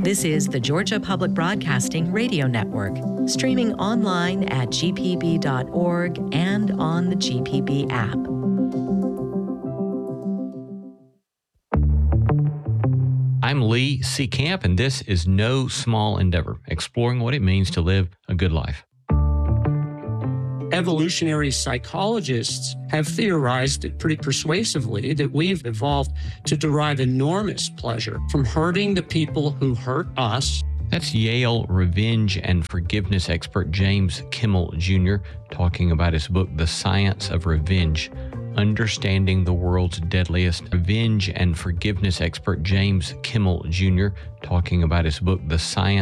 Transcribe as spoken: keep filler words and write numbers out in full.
This is the Georgia Public Broadcasting Radio Network, streaming online at g p b dot org and on the G P B app. I'm Lee C. Camp, and this is No Small Endeavor, exploring what it means to live a good life. Evolutionary psychologists have theorized it pretty persuasively that we've evolved to derive enormous pleasure from hurting the people who hurt us. That's Yale revenge and forgiveness expert James Kimmel Junior talking about his book, The Science of Revenge, Understanding the World's Deadliest. Revenge and forgiveness expert James Kimmel Junior talking about his book, The Science